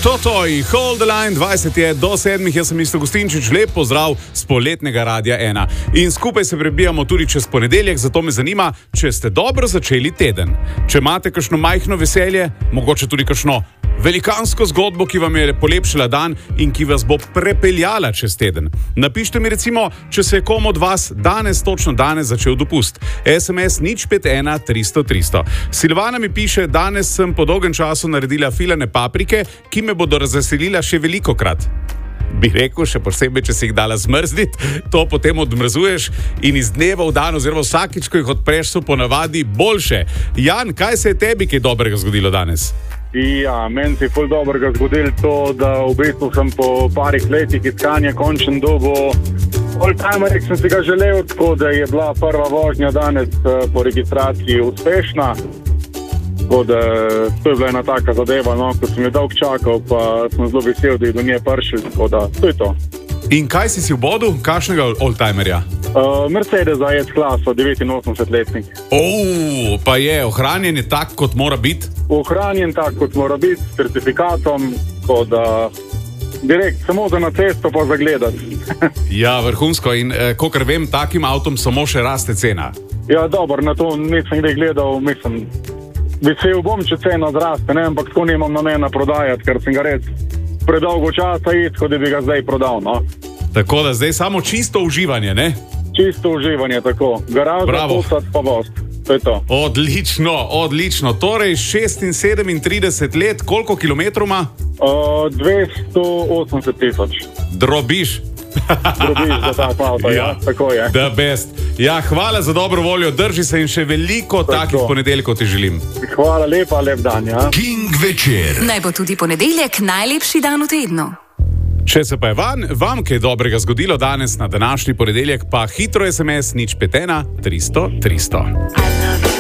Toto in Hold the Line, 20 je do 7, jaz sem Isto Gustinčič, lep pozdrav z poletnega Radia 1. In skupaj se prebijamo tudi čez ponedeljek, zato me zanima, če ste dobro začeli teden. Če imate kakšno majhno veselje, mogoče tudi kakšno velikansko zgodbo, ki vam je polepšala dan in ki vas bo prepeljala čez teden. Napišite mi recimo, če se je komu od vas točno danes začel dopust. SMS 051 300 300. Silvana mi piše, danes sem po dolgem času naredila filane paprike, ki me bodo razveselila še velikokrat. Bi rekel, še posebej, če si jih dala zmrzniti, to potem odmrzuješ in iz dneva v dan oziroma vsakič, ko jih odpreš, so ponavadi boljše. Jan, kaj se je tebi kaj dobrega zgodilo danes? Ja, meni se je ful dobrega zgodilo to, da v bistvu sem po parih letih iskanja končen dobo oldtimerja, ki sem si ga želel, tako da je bila prva vožnja danes po registraciji uspešna. Tako da to je bila ena taka zadeva, no, ko sem jo dolgo čakal, pa sem zelo vesel, da je do nje prišel, tako da to je to. In kaj si v bodu? Kakšnega oldtimerja? Mercedes S-klaso, 89-letnik. Pa je, ohranjen je tak, kot mora biti? Ohranjen tak, kot mora biti, s certifikatom, tako da direkt, samo za na cesto pa zagledati. Ja, vrhunsko in kakor vem, takim avtom samo še raste cena. Ja, dobro, na to nisem kdaj gledal, mislim, vesel bom, če cena zraste, ne, ampak tako nimam namena prodajati, ker sem ga res predolgo časa iskal, da bi ga zdaj prodal, no. Tako da zdaj samo čisto uživanje, ne? Čisto uživanje, tako. Garaža, posad pa voz. To je to. Odlično, odlično. Torej 36 let, koliko kilometrov ima? 280 tisoč. Drobiš. Drobiš za tak avto, ja, tako je. The best. Ja, hvala za dobro voljo, drži se in še veliko takih ponedeljkov ti želim. Hvala lepa, lep dan, ja. King večer. Naj bo tudi ponedeljek najlepši dan v tednu. Če se pa je vam kaj dobrega zgodilo danes na današnji ponedeljek, pa hitro SMS 051 300 300.